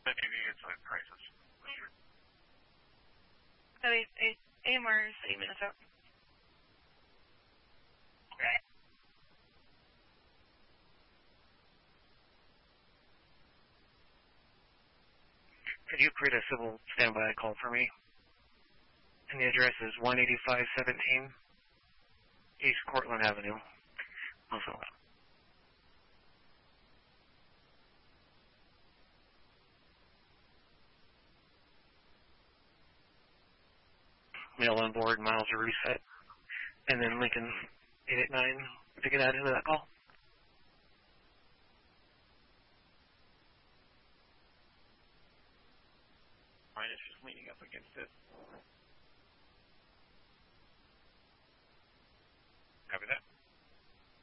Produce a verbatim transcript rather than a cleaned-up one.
Maybe it's like prices. Sure. So it, it, A M R is eight minutes out. Okay. Could you create a civil standby call for me? And the address is one eighty-five seventeen East Cortland Avenue. Also. Mail on board, miles are reset. And then Lincoln eight eight nine, if you can add into that call. Mine is just leaning up against it.